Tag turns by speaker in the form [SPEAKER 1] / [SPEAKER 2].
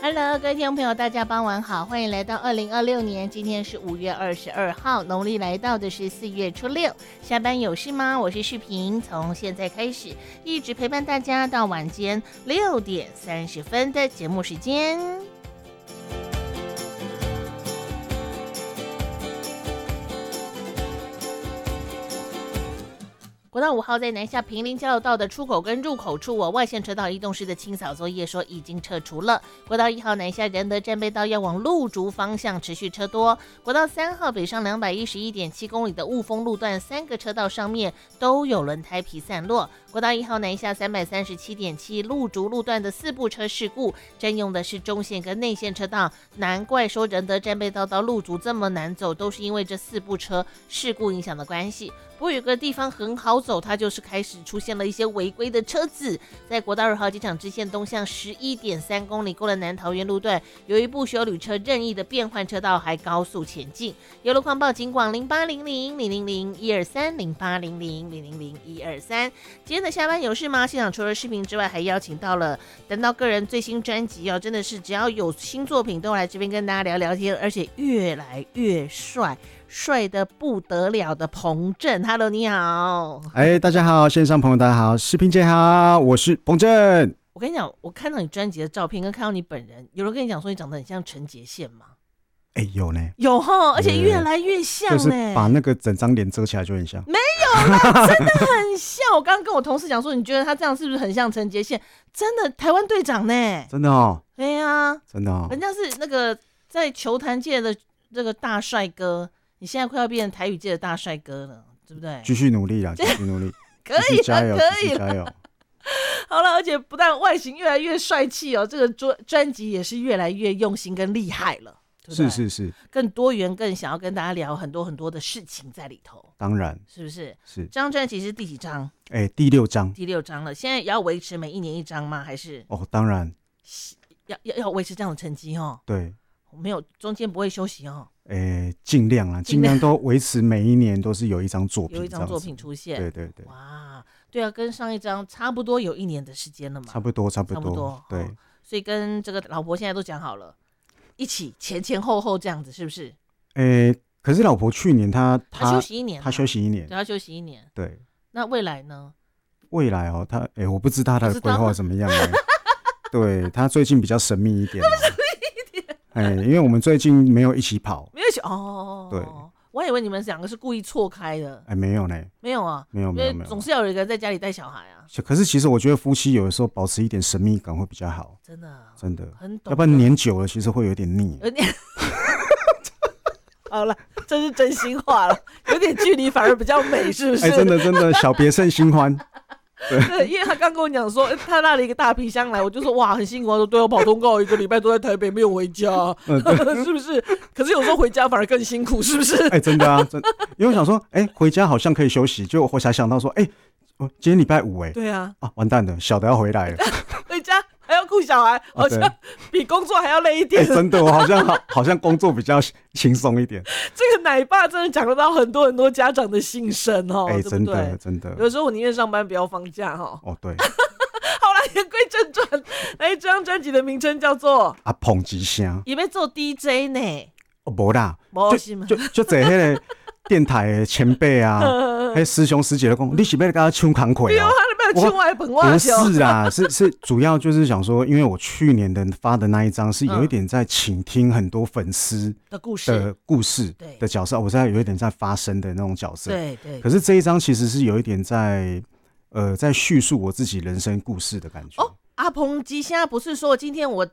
[SPEAKER 1] Hello， 各位听众朋友，大家傍晚好，欢迎来到2026年，今天是5月22号，农历来到的是4月初6。下班有事吗？我是世平，从现在开始一直陪伴大家到晚间6点30分的节目时间。国道5号在南下平林交流道的出口跟入口处，外线车道移动式的清扫作业说已经撤除了。国道1号南下仁德战备道要往鹿竹方向持续车多。国道3号北上211.7公里的雾峰路段3个车道上面都有轮胎皮散落。国道1号南下337.7鹿竹路段的4部车事故，占用的是中线跟内线车道，难怪说仁德战备道到鹿竹这么难走，都是因为这4部车事故影响的关系。不过有个地方很好走，它就是开始出现了一些违规的车子。在国道2号机场支线东向11.3公里过了南桃园路段，有一部休旅车任意的变换车道，还高速前进。有路况报警广0800-000-123，0800-000-123。今天的下班有事吗？现场除了视频之外，还邀请到了等到个人最新专辑哦，真的是只要有新作品都来这边跟大家聊聊天，而且越来越帅。帅的不得了的彭震 ，Hello， 你好。
[SPEAKER 2] 大家好，线上朋友大家好，视频姐好，我是彭震。
[SPEAKER 1] 我跟你讲，我看到你专辑的照片跟看到你本人，有人跟你讲说你长得很像陈杰宪吗？
[SPEAKER 2] 有呢，
[SPEAKER 1] 有齁，而且越来越像呢，
[SPEAKER 2] 就是把那个整张脸遮起来就很像。
[SPEAKER 1] 没有，那真的很像。我刚刚跟我同事讲说，你觉得他这样是不是很像陈杰宪？真的，台湾队长呢？
[SPEAKER 2] 真的哦。
[SPEAKER 1] 对啊，
[SPEAKER 2] 真的哦。
[SPEAKER 1] 人家是那个在球坛界的这个大帅哥。你现在快要变成台语界的大帅哥了，对不对？
[SPEAKER 2] 继续努力啦，继续努力，
[SPEAKER 1] 可以了，
[SPEAKER 2] 加油，
[SPEAKER 1] 可以了，
[SPEAKER 2] 加油！
[SPEAKER 1] 好了，而且不但外形越来越帅气哦，这个专辑也是越来越用心跟厉害了，对不对？
[SPEAKER 2] 是，
[SPEAKER 1] 更多元，更想要跟大家聊很多很多的事情在里头。
[SPEAKER 2] 当然，
[SPEAKER 1] 是不是？
[SPEAKER 2] 是。
[SPEAKER 1] 这张专辑是第几张？
[SPEAKER 2] 第6张。
[SPEAKER 1] 第6张了，现在也要维持每1年1张吗？还是？
[SPEAKER 2] 哦，当然。
[SPEAKER 1] 要维持这样的成绩哦。
[SPEAKER 2] 对。
[SPEAKER 1] 没有中间不会休息哦。
[SPEAKER 2] 尽量啦，尽量都维持每一年都是有一张作品，
[SPEAKER 1] 有一张作品出现。
[SPEAKER 2] 对对对。
[SPEAKER 1] 哇，对啊，跟上一张差不多有1年的时间了嘛。
[SPEAKER 2] 差不多。对、
[SPEAKER 1] 哦。所以跟这个老婆现在都讲好了，一起前后这样子，是不是？
[SPEAKER 2] 可是老婆去年她
[SPEAKER 1] 休息1年，
[SPEAKER 2] 她休息1年，
[SPEAKER 1] 对，她休息1年。
[SPEAKER 2] 对。
[SPEAKER 1] 那未来呢？
[SPEAKER 2] 未来哦，她我不知道她的规划怎么样呢？对，她最近比较神秘一点。因为我们最近没有一起跑，
[SPEAKER 1] 没有一起哦。
[SPEAKER 2] 对，
[SPEAKER 1] 我还以为你们2个是故意错开的。
[SPEAKER 2] 没有呢，
[SPEAKER 1] 没有啊，
[SPEAKER 2] 没有，
[SPEAKER 1] 总是要有一个人在家里带小孩啊。
[SPEAKER 2] 可是其实我觉得夫妻有的时候保持一点神秘感会比较好，
[SPEAKER 1] 真的，
[SPEAKER 2] 很懂，要不然黏久了其实会有点腻。
[SPEAKER 1] 好了，这是真心话了，有点距离反而比较美，是不是？
[SPEAKER 2] 真的，小别胜新欢。
[SPEAKER 1] 对，因为他刚跟我讲说，他拉了一个大皮箱来，我就说哇，很辛苦。他说对，我跑通告1个礼拜都在台北，没有回家，是不是？可是有时候回家反而更辛苦，是不是？
[SPEAKER 2] 真的啊，因为我想说，回家好像可以休息，就我才想到说，今天礼拜5，
[SPEAKER 1] 对啊，
[SPEAKER 2] 完蛋了，小的要回来了，
[SPEAKER 1] 回家还要顾小孩，好像比工作还要累一点。
[SPEAKER 2] 真的，我好像工作比较轻松一点。
[SPEAKER 1] 这个奶爸真的讲得到很多家长的心声哦，对不对？
[SPEAKER 2] 真的，
[SPEAKER 1] 有时候我宁愿上班不要放假哈。
[SPEAKER 2] 哦，对。
[SPEAKER 1] 好啦，言归正传，这张专辑的名称叫做
[SPEAKER 2] 《捧吉祥》，
[SPEAKER 1] 也要做 DJ 呢？
[SPEAKER 2] 没啦，就这个电台的前辈啊，师兄师姐都讲，你是要跟他唱康亏啊？不是啊，是主要就是想说，因为我去年发的那一张是有一点在倾听很多粉丝的故事的角色，我在有一点在发声的那种角色。
[SPEAKER 1] 对。
[SPEAKER 2] 可是这一张其实是有一点在叙述我自己人生故事的感觉。
[SPEAKER 1] 阿彭吉祥不是说今天我